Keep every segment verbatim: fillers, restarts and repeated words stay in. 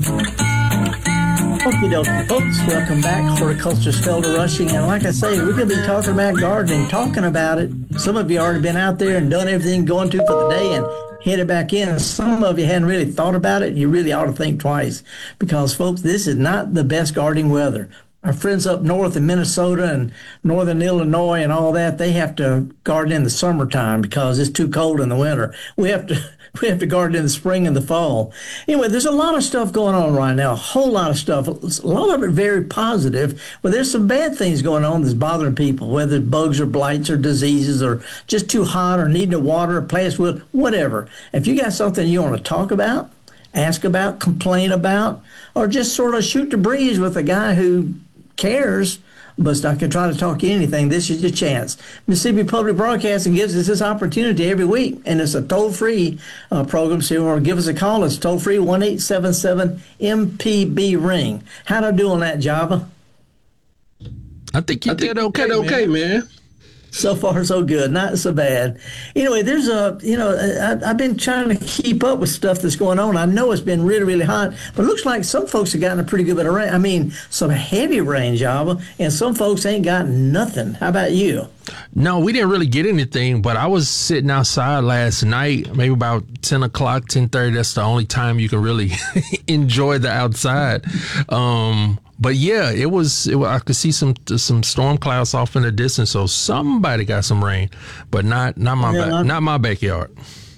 Okie dokie, folks. Welcome back. Horticulturist Felder Rushing. And like I say, we're going to be talking about gardening, talking about it. Some of you already been out there and done everything going to for the day and headed back in. And some of you hadn't really thought about it. You really ought to think twice because, folks, this is not the best gardening weather. Our friends up north in Minnesota and northern Illinois and all that, they have to garden in the summertime because it's too cold in the winter. We have to we have to garden in the spring and the fall. Anyway, there's a lot of stuff going on right now, a whole lot of stuff. A lot of it very positive, but there's some bad things going on that's bothering people, whether it's bugs or blights or diseases or just too hot or needing to water, plants will, whatever. If you got something you want to talk about, ask about, complain about, or just sort of shoot the breeze with a guy who cares, but I can try to talk you anything, this is your chance. Mississippi Public Broadcasting gives us this opportunity every week, and it's a toll-free uh, program, so you want to give us a call. It's toll-free, one eight seven seven M P B ring. How'd I do on that, Java? I think you I did think okay, you did okay, man. man. So far, so good. Not so bad. Anyway, there's a, you know, I, I've been trying to keep up with stuff that's going on. I know it's been really, really hot, but it looks like some folks have gotten a pretty good bit of rain. I mean, some heavy rain, Java, and some folks ain't got nothing. How about you? No, we didn't really get anything, but I was sitting outside last night, maybe about ten o'clock, ten thirty. That's the only time you can really enjoy the outside. Um, but yeah, it was, it, I could see some some storm clouds off in the distance, so somebody got some rain, but not not my Yeah, back, not my backyard.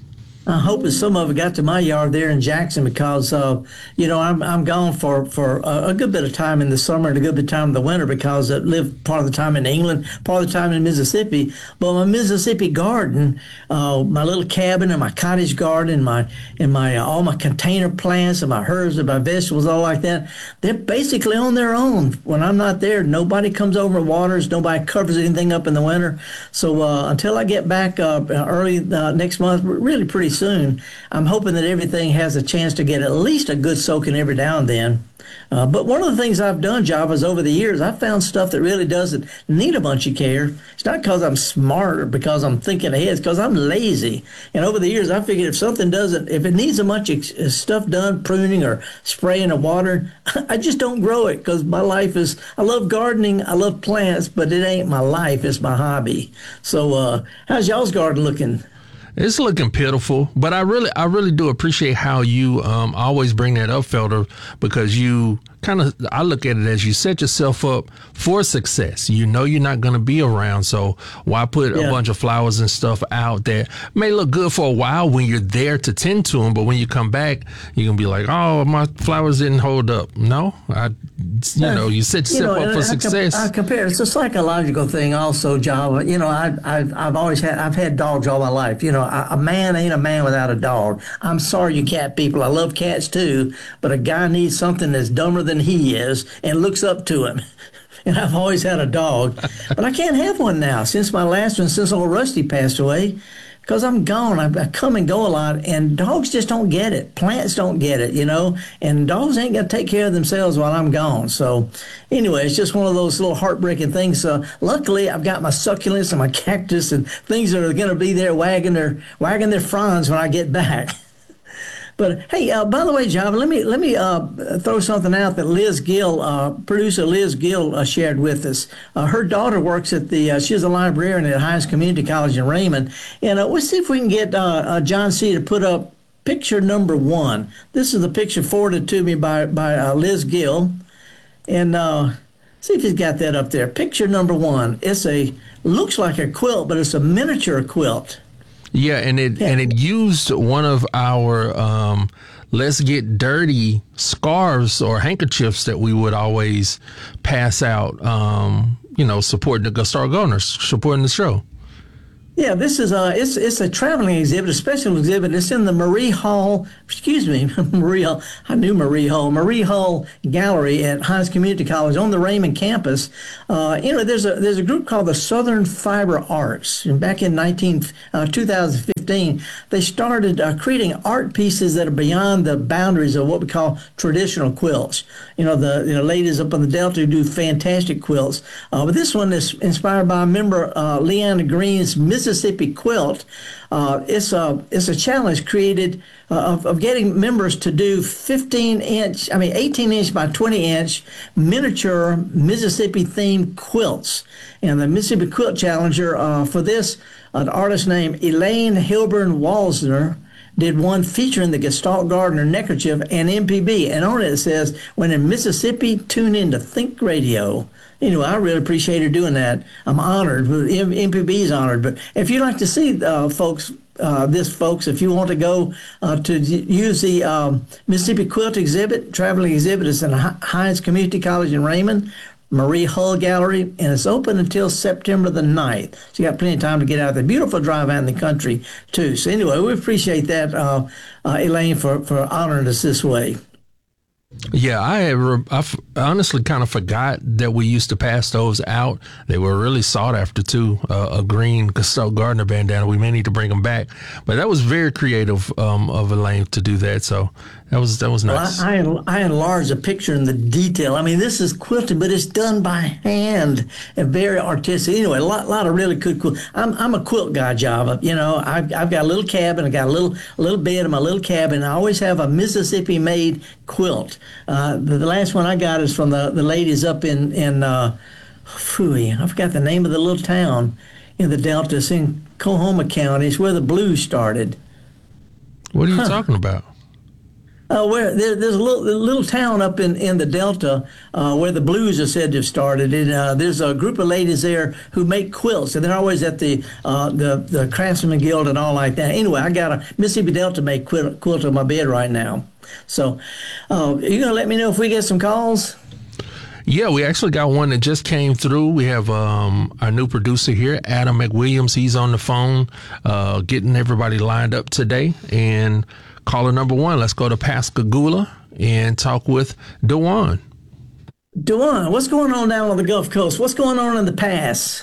I'm hoping some of it got to my yard there in Jackson because, uh, you know, I'm I'm gone for, for a, a good bit of time in the summer and a good bit of time in the winter because I live part of the time in England, part of the time in Mississippi. But my Mississippi garden, uh, my little cabin and my cottage garden, my and my uh, all my container plants and my herbs and my vegetables, all like that, they're basically on their own. When I'm not there, nobody comes over and waters, nobody covers anything up in the winter. So uh, until I get back uh, early uh, next month, really pretty soon, I'm hoping that everything has a chance to get at least a good soaking every now and then. Uh, but one of the things I've done, Java, is over the years, I've found stuff that really doesn't need a bunch of care. It's not because I'm smart or because I'm thinking ahead. It's because I'm lazy. And over the years, I figured if something doesn't, if it needs a bunch of stuff done, pruning or spraying or watering, I just don't grow it because my life is, I love gardening, I love plants, but it ain't my life, it's my hobby. So uh, how's y'all's garden looking? It's looking pitiful, but I really, I really do appreciate how you um, always bring that up, Felder, because you kind of, I look at it as you set yourself up for success. You know you're not going to be around, so why put Yeah. a bunch of flowers and stuff out that may look good for a while when you're there to tend to them, but when you come back, you're going to be like, oh, my flowers didn't hold up. No, I, you know, you set You yourself know, up for I, success. I, I compare. It's a psychological thing, also, Java. You know, I, I've I've always had I've had dogs all my life. You know, a, a man ain't a man without a dog. I'm sorry, you cat people. I love cats too, but a guy needs something that's dumber than he is and looks up to him. And I've always had a dog, but I can't have one now since my last one, since old Rusty passed away. Because I'm gone, I, I come and go a lot, and dogs just don't get it. Plants don't get it, you know, and dogs ain't going to take care of themselves while I'm gone. So anyway, it's just one of those little heartbreaking things. So luckily, I've got my succulents and my cactus and things that are going to be there wagging their, wagging their fronds when I get back. But hey, uh, by the way, Java, let me let me uh, throw something out that Liz Gill, uh, producer Liz Gill, uh, shared with us. Uh, her daughter works at the, uh, she's a librarian at Hines Community College in Raymond, and uh, let's see if we can get uh, uh, John C. to put up picture number one. This is the picture forwarded to me by by uh, Liz Gill, and uh, see if he's got that up there. Picture number one. It's a looks like a quilt, but it's a miniature quilt. Yeah, and it Yeah. and it used one of our um, let's get dirty scarves or handkerchiefs that we would always pass out. Um, you know, supporting the Star Gardeners, supporting the show. Yeah, this is a it's it's a traveling exhibit, a special exhibit. It's in the Marie Hall, excuse me, Marie Hall. I knew Marie Hall, Marie Hall Gallery at Hines Community College on the Raymond campus. Uh, you know, there's a there's a group called the Southern Fiber Arts, and back in nineteen uh, two thousand fifteen, they started uh, creating art pieces that are beyond the boundaries of what we call traditional quilts. You know, the you know, ladies up on the Delta who do fantastic quilts. Uh, but this one is inspired by a member, uh, Leanna Green's Mississippi Mississippi Quilt. Uh, it's a it's a challenge created uh, of, of getting members to do fifteen inch, I mean eighteen inch by twenty inch miniature Mississippi themed quilts. And the Mississippi Quilt Challenger uh, for this, an artist named Elaine Hilburn Walsner did one featuring the Gestalt Gardener neckerchief and M P B. And on it it says, when in Mississippi, tune in to Think Radio. Anyway, I really appreciate her doing that. I'm honored. M P B is honored. But if you'd like to see uh, folks, uh, this, folks, if you want to go uh, to use the um, Mississippi Quilt exhibit, traveling exhibit, it's in Hines Community College in Raymond, Marie Hull Gallery, and it's open until September the ninth. So you got plenty of time to get out there. Beautiful drive out in the country, too. So anyway, we appreciate that, uh, uh, Elaine, for, for honoring us this way. Yeah, I, had re- I f- honestly kind of forgot that we used to pass those out. They were really sought after, too. Uh, a green Gestalt Gardener bandana. We may need to bring them back. But that was very creative um, of Elaine to do that. So that was that was nice. Well, I, I, I enlarged the picture and the detail. I mean, this is quilted, but it's done by hand and very artistic. Anyway, a lot, lot of really good quilt. I'm I'm a quilt guy, Java. You know, I've, I've got a little cabin. I got a little a little bed in my little cabin. I always have a Mississippi-made quilt. Uh, the, the last one I got is from the, the ladies up in in uh, Phooey. I forgot the name of the little town in the Delta. It's in Coahoma County. It's where the blues started. What are you Huh. talking about? Uh, where there, there's a little, a little town up in, in the Delta uh, where the blues are said to have started. And uh, there's a group of ladies there who make quilts, and they're always at the uh, the the Craftsman Guild and all like that. Anyway, I got a Mississippi Delta made quilt, quilt on my bed right now. So, uh, you gonna let me know if we get some calls? Yeah, we actually got one that just came through. We have um, our new producer here, Adam McWilliams. He's on the phone, uh, getting everybody lined up today. And caller number one, let's go to Pascagoula and talk with Dewan. Dewan, what's going on down on the Gulf Coast? What's going on in the pass?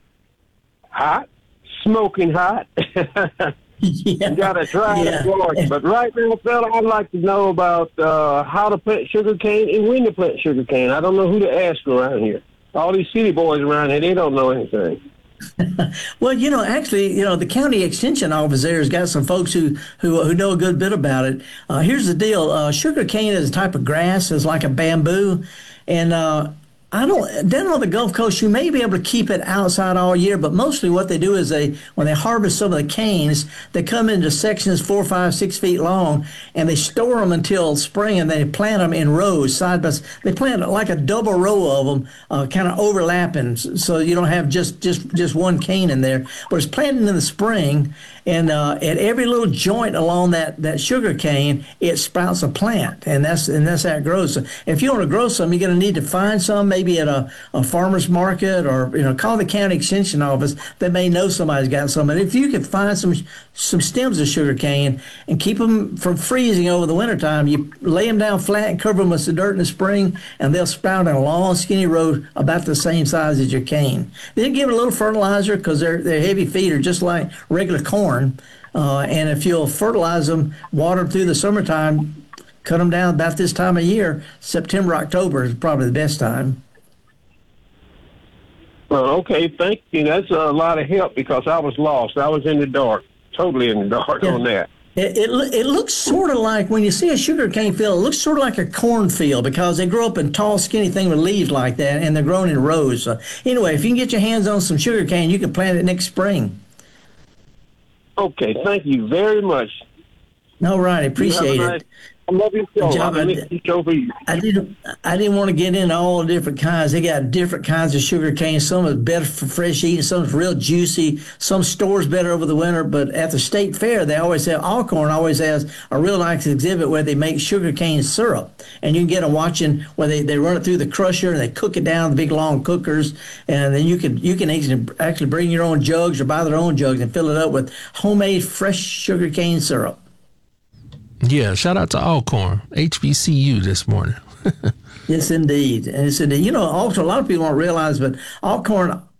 Hot, smoking hot. Yeah, You got to try yeah. it, but right now, fella, I'd like to know about uh, how to plant sugar cane and when to plant sugar cane. I don't know who to ask around here. All these city boys around here, they don't know anything. Well, you know, actually, you know, the county extension office there has got some folks who who, who know a good bit about it. Uh, here's the deal: uh, sugar cane is a type of grass, it's like a bamboo, and uh, I don't down on the Gulf Coast, you may be able to keep it outside all year, but mostly what they do is they, when they harvest some of the canes, they come into sections four, five, six feet long, and they store them until spring, and they plant them in rows side by side. They plant like a double row of them, uh, kind of overlapping, so you don't have just just just one cane in there. But it's planted in the spring, and uh, at every little joint along that, that sugar cane, it sprouts a plant, and that's and that's how it grows. So if you want to grow some, you're going to need to find some, maybe at a, a farmer's market, or you know, call the county extension office. They may know somebody's got some. And if you can find some some stems of sugar cane and keep them from freezing over the wintertime, you lay them down flat and cover them with some dirt in the spring, and they'll sprout in a long, skinny row about the same size as your cane. Then give it a little fertilizer, because they're they're heavy feeder, just like regular corn. Uh, and if you'll fertilize them, water them through the summertime, cut them down about this time of year. September, October is probably the best time. Well, okay, thank you. That's a lot of help, because I was lost. I was in the dark, totally in the dark Yeah. on that. It, it it looks sort of like, when you see a sugar cane field, it looks sort of like a cornfield, because they grow up in tall, skinny things with leaves like that, and they're grown in rows. So anyway, if you can get your hands on some sugar cane, you can plant it next spring. Okay, thank you very much. All right, appreciate You have a it. nice- I love your show. John, I I miss did- your show for you. I didn't. I didn't want to get into all the different kinds. They got different kinds of sugar cane. Some is better for fresh eating. Some is real juicy. Some stores better over the winter. But at the state fair, they always have Alcorn always has a real nice exhibit where they make sugar cane syrup, and you can get them watching where they, they run it through the crusher and they cook it down in the big long cookers, and then you can you can actually actually bring your own jugs or buy their own jugs and fill it up with homemade fresh sugar cane syrup. Yeah, shout out to Alcorn, H B C U this morning. Yes, indeed. And it's indeed. You know, also a lot of people don't realize, but Alcorn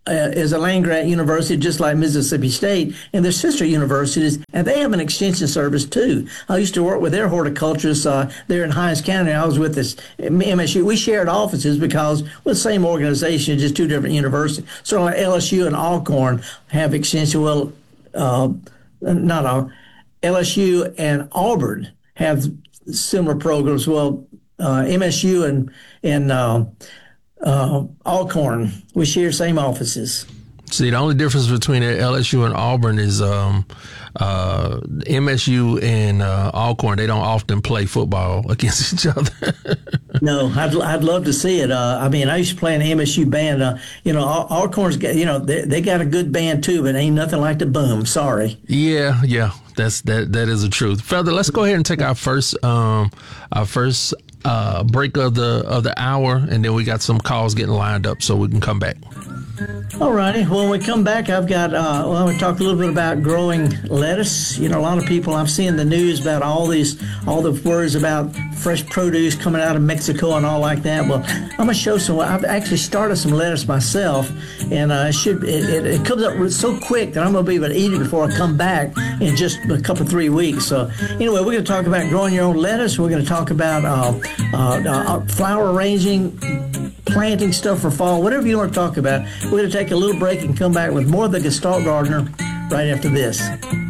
uh, is a land grant university, just like Mississippi State, and their sister universities, and they have an extension service too. I used to work with their horticulturists uh, there in Hinds County. I was with this M S U. We shared offices because we're the same organization, just two different universities. So like L S U and Alcorn have extension. Well, uh, not all. L S U and Auburn have similar programs. Well, uh, M S U and and uh, uh, Alcorn, we share same offices. See, the only difference between L S U and Auburn is um, uh, M S U and uh, Alcorn, they don't often play football against each other. No, I'd, I'd love to see it. Uh, I mean, I used to play in the M S U band. Uh, you know, Al- Alcorn's got, you know, they, they got a good band too, but ain't nothing like the Boom. Sorry. Yeah, yeah, that's that. That is the truth. Feather, let's go ahead and take our first, um, our first uh, break of the of the hour, and then we got some calls getting lined up, so we can come back. All righty. Well, when we come back, I've got, uh, well, we talk a little bit about growing lettuce. You know, a lot of people, I'm seeing the news about all these, all the worries about fresh produce coming out of Mexico and all like that. Well, I'm going to show some, I've actually started some lettuce myself, and uh, it should, it, it, it comes up so quick that I'm going to be able to eat it before I come back in just a couple, three weeks. So anyway, we're going to talk about growing your own lettuce. We're going to talk about uh, uh, uh, flower arranging, planting stuff for fall, whatever you want to talk about. We're going to take a little break and come back with more of the Gestalt Gardener right after this.